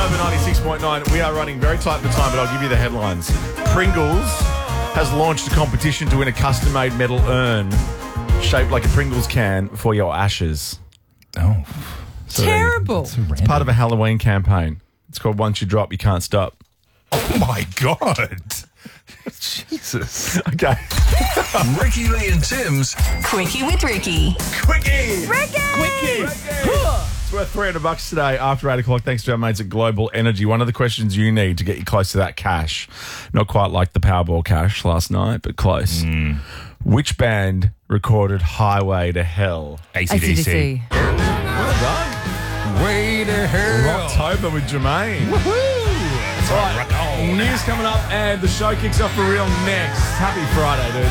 Over 96.9. We are running very tight for time, but I'll give you the headlines. Pringles has launched a competition to win a custom-made metal urn shaped like a Pringles can for your ashes. Oh. Terrible. It's part of a Halloween campaign. It's called Once You Drop, You Can't Stop. Oh, my God. Jesus. Okay. Ricky Lee and Tim's Quickie with Ricky. Quickie! Quickie. It's worth $300 today after 8 o'clock, thanks to our mates at Global Energy. One of the questions you need to get you close to that cash, not quite like the Powerball cash last night, but close. Which band recorded Highway to Hell? AC/DC. Well done. Way to hell. October with Jermaine. All right, news coming up, and the show kicks off for real next. Happy Friday, dude.